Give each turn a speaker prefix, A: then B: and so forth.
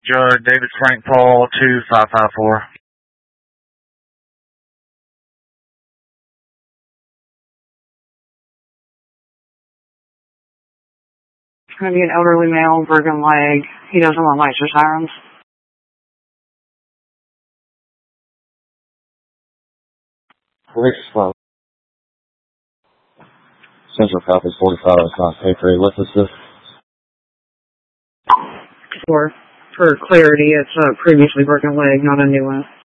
A: Judge David Frank Paul 2554.
B: It's going to be an elderly male, broken leg. He doesn't want lights or sirens.
C: Police slow. Central copy 45 on paper. What's this?
B: For clarity, it's a previously broken leg, not a new one.